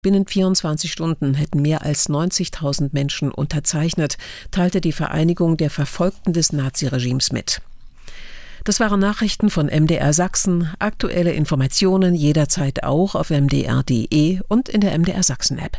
Binnen 24 Stunden hätten mehr als 90.000 Menschen unterzeichnet, teilte die Vereinigung der Verfolgten des Naziregimes mit. Das waren Nachrichten von MDR Sachsen. Aktuelle Informationen jederzeit auch auf mdr.de und in der MDR Sachsen App.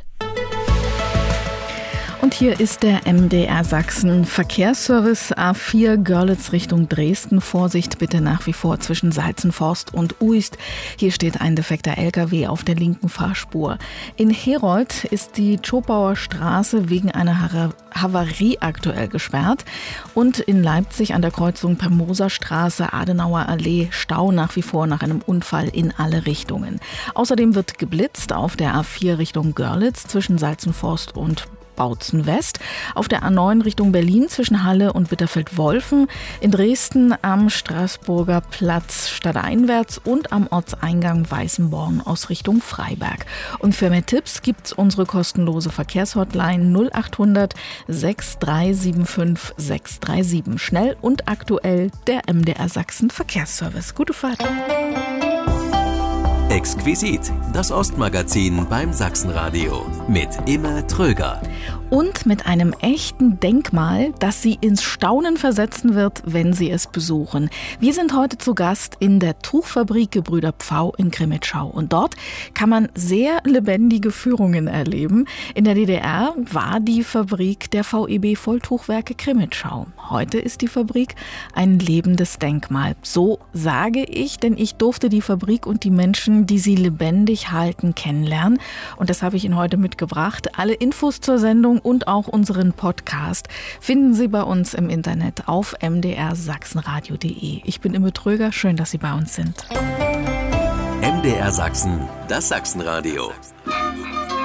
Und hier ist der MDR Sachsen Verkehrsservice A4 Görlitz Richtung Dresden. Vorsicht bitte nach wie vor zwischen Salzenforst und Uist. Hier steht ein defekter LKW auf der linken Fahrspur. In Herold ist die Tschopauer Straße wegen einer Havarie aktuell gesperrt. Und in Leipzig an der Kreuzung Per-Moser Straße, Adenauer Allee, Stau nach wie vor nach einem Unfall in alle Richtungen. Außerdem wird geblitzt auf der A4 Richtung Görlitz zwischen Salzenforst und Bautzen West, auf der A9 Richtung Berlin zwischen Halle und Bitterfeld-Wolfen, in Dresden am Straßburger Platz stadteinwärts und am Ortseingang Weißenborn aus Richtung Freiberg. Und für mehr Tipps gibt's unsere kostenlose Verkehrshotline 0800 6375 637. Schnell und aktuell der MDR Sachsen Verkehrsservice. Gute Fahrt! Exquisit, das Ostmagazin beim Sachsenradio mit Imme Tröger. Und mit einem echten Denkmal, das Sie ins Staunen versetzen wird, wenn Sie es besuchen. Wir sind heute zu Gast in der Tuchfabrik Gebrüder Pfau in Crimmitschau. Und dort kann man sehr lebendige Führungen erleben. In der DDR war die Fabrik der VEB Volltuchwerke Crimmitschau. Heute ist die Fabrik ein lebendes Denkmal. So sage ich, denn ich durfte die Fabrik und die Menschen, die sie lebendig halten, kennenlernen. Und das habe ich Ihnen heute mitgebracht. Alle Infos zur Sendung und auch unseren Podcast finden Sie bei uns im Internet auf mdrsachsenradio.de. Ich bin Imme Tröger, schön, dass Sie bei uns sind. MDR Sachsen, das Sachsenradio.